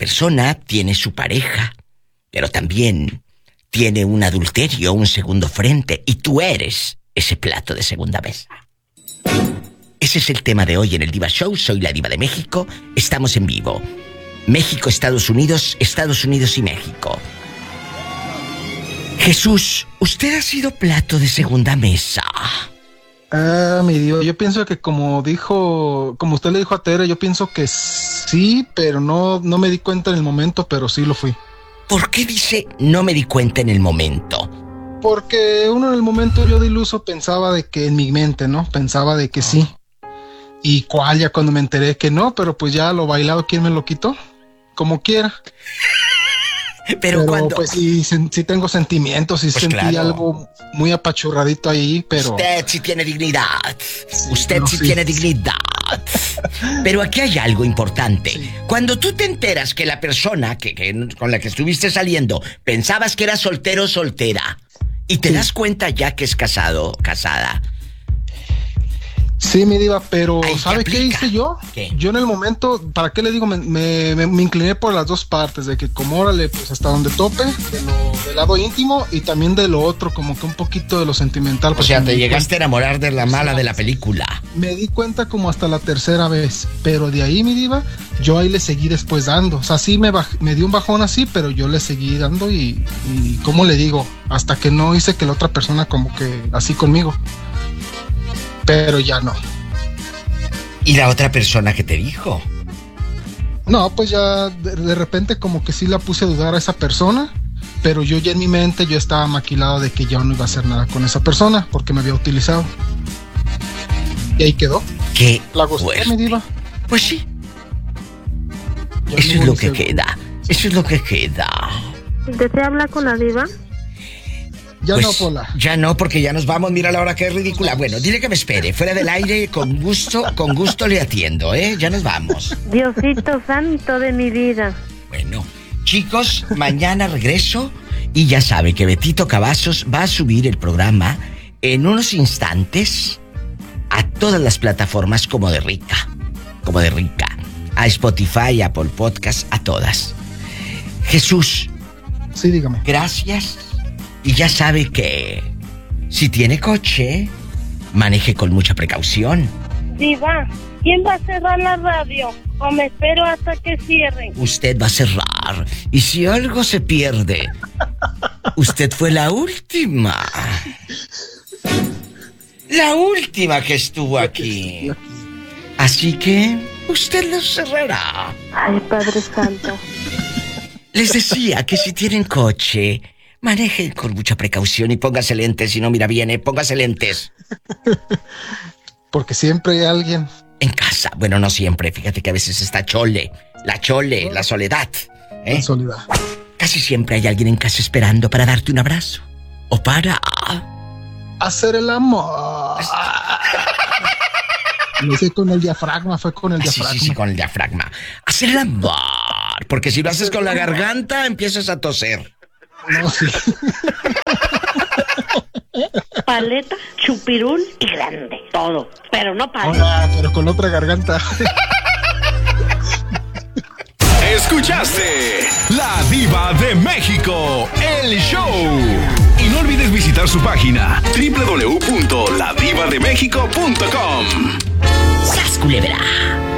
persona tiene su pareja, pero también tiene un adulterio, un segundo frente, y tú eres ese plato de segunda mesa. Ese es el tema de hoy en el Diva Show. Soy la Diva de México. Estamos en vivo. México, Estados Unidos y México. Jesús, ¿usted ha sido plato de segunda mesa? Mi Dios, yo pienso que como usted le dijo a Tere, yo pienso que sí, pero no me di cuenta en el momento, pero sí lo fui. ¿Por qué dice no me di cuenta en el momento? Porque uno en el momento yo de iluso pensaba de que en mi mente, ¿no? Pensaba de que sí. Y ya cuando me enteré que no, pero pues ya lo bailado, ¿quién me lo quitó? Como quiera. Pero cuando... pues sí tengo sentimientos, sí pues sentí algo muy apachurradito ahí, pero... Usted sí tiene dignidad. Sí, usted sí tiene dignidad. Pero aquí hay algo importante. Sí. Cuando tú te enteras que la persona con la que estuviste saliendo pensabas que era soltero o soltera y te das cuenta ya que es casada. Sí, mi Diva, pero ¿sabe qué hice yo? ¿Qué? Yo en el momento, ¿para qué le digo? Me incliné por las dos partes, de que como órale, pues hasta donde tope, del lado íntimo y también de lo otro, como que un poquito de lo sentimental. O sea, te llegaste a enamorar de la mala de la película. Me di cuenta como hasta la tercera vez, pero de ahí, mi Diva, yo ahí le seguí después dando. O sea, sí me dio un bajón así, pero yo le seguí dando y ¿cómo le digo? Hasta que no hice que la otra persona como que así conmigo. Pero ya no. ¿Y la otra persona qué te dijo? No, pues ya de repente como que sí la puse a dudar a esa persona, pero yo ya en mi mente yo estaba maquilado de que ya no iba a hacer nada con esa persona porque me había utilizado. Y ahí quedó. ¿Qué? La gusté, mi Diva. Pues sí. Eso es lo que queda. Eso es lo que queda. ¿Desea hablar con la Diva? Ya pues, no, Pola. Ya no, porque ya nos vamos. Mira la hora que es ridícula. Bueno, dile que me espere. Fuera del aire, con gusto le atiendo, ¿eh? Ya nos vamos. Diosito santo de mi vida. Bueno, chicos, mañana regreso. Y ya sabe que Betito Cavazos va a subir el programa en unos instantes a todas las plataformas como de rica. A Spotify, Apple Podcast, a todas. Jesús. Sí, dígame. Gracias. Y ya sabe que si tiene coche, maneje con mucha precaución. Diva, ¿quién va a cerrar la radio? ¿O me espero hasta que cierren? Usted va a cerrar. Y si algo se pierde, usted fue la última. La última que estuvo aquí. Así que usted lo cerrará. Ay, Padre Santo. Les decía que si tienen coche, manejen con mucha precaución y póngase lentes. Si no mira bien, póngase lentes. Porque siempre hay alguien. En casa. Bueno, no siempre. Fíjate que a veces está la soledad. La soledad. Casi siempre hay alguien en casa esperando para darte un abrazo. O para... hacer el amor. No fue con el diafragma, Sí, con el diafragma. Hacer el amor. Porque si lo haces con la garganta, empiezas a toser. No, sí. Paleta, chupirul y grande. Todo. Pero no paleta. Hola, pero con otra garganta. Escuchaste La Diva de México, el show. Y no olvides visitar su página www.ladivademexico.com. ¡Sas, culebra!